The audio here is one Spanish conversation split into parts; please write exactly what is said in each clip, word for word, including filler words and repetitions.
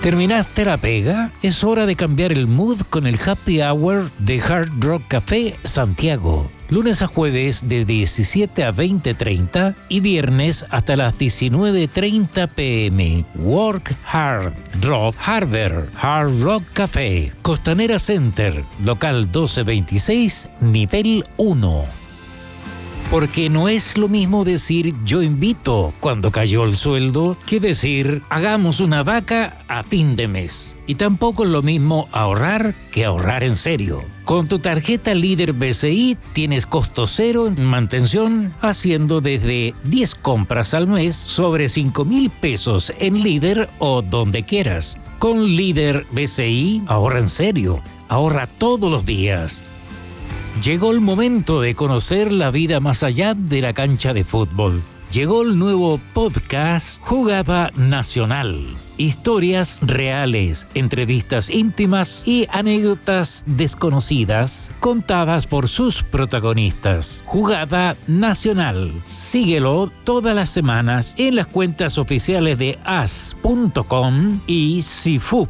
¿Terminaste la pega? Es hora de cambiar el mood con el Happy Hour de Hard Rock Café Santiago. Lunes a jueves de diecisiete a veinte treinta y viernes hasta las diecinueve treinta pm. Work Hard Rock Harbor Hard Rock Café. Costanera Center, local doce veintiséis, nivel uno. Porque no es lo mismo decir yo invito cuando cayó el sueldo que decir hagamos una vaca a fin de mes. Y tampoco es lo mismo ahorrar que ahorrar en serio. Con tu tarjeta Líder B C I tienes costo cero en mantención haciendo desde diez compras al mes sobre cinco mil pesos en Líder o donde quieras. Con Líder B C I ahorra en serio, ahorra todos los días. Llegó el momento de conocer la vida más allá de la cancha de fútbol. Llegó el nuevo podcast Jugada Nacional. Historias reales, entrevistas íntimas y anécdotas desconocidas contadas por sus protagonistas. Jugada Nacional. Síguelo todas las semanas en las cuentas oficiales de as punto com y Sifu.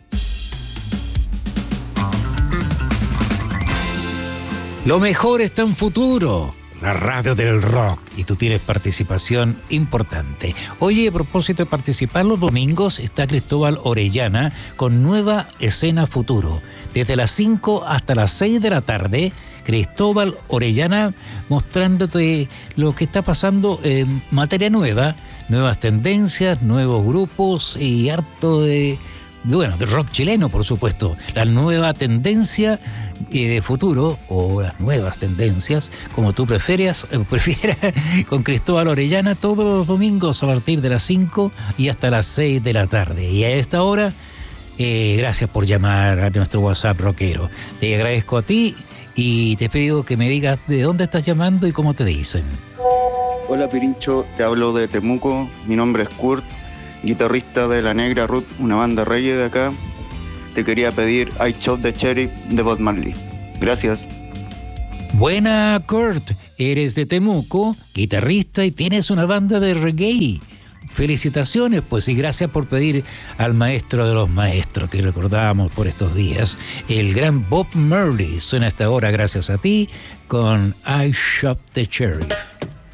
Lo mejor está en Futuro, la radio del rock, y tú tienes participación importante. Oye, a propósito de participar, los domingos está Cristóbal Orellana con nueva escena Futuro. Desde las cinco hasta las seis de la tarde, Cristóbal Orellana mostrándote lo que está pasando en materia nueva, nuevas tendencias, nuevos grupos y harto de... Bueno, de rock chileno, por supuesto. La nueva tendencia eh, de futuro, o las nuevas tendencias, como tú prefieras, eh, prefieras, con Cristóbal Orellana todos los domingos a partir de las cinco y hasta las seis de la tarde. Y a esta hora, eh, gracias por llamar a nuestro WhatsApp rockero. Te agradezco a ti y te pido que me digas de dónde estás llamando y cómo te dicen. Hola Pirincho, te hablo de Temuco, mi nombre es Kurt, guitarrista de La Negra Root, una banda reggae de acá. Te quería pedir I Shot the Sheriff de Bob Marley. Gracias. Buena, Kurt. Eres de Temuco, guitarrista y tienes una banda de reggae. Felicitaciones, pues, y gracias por pedir al maestro de los maestros que recordábamos por estos días. El gran Bob Marley suena hasta ahora gracias a ti con I Shot the Sheriff.